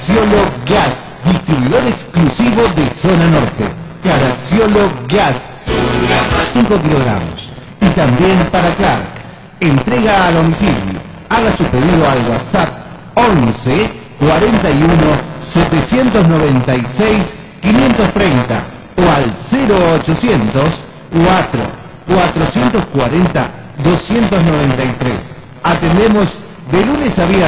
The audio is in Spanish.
Caracciolo Gas, distribuidor exclusivo de Zona Norte. Caracciolo Gas, 5 kilogramos. Y también para Clark, entrega a domicilio. Haga su pedido al WhatsApp 11 41 796 530 o al 0800 4 440 293. Atendemos de lunes a viernes.